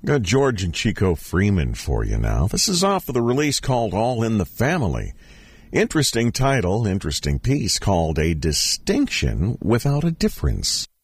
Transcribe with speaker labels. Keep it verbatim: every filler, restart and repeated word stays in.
Speaker 1: Got George and Chico Freeman for you now. This is off of the release called All in the Family. Interesting title, interesting piece called A Distinction Without a Difference.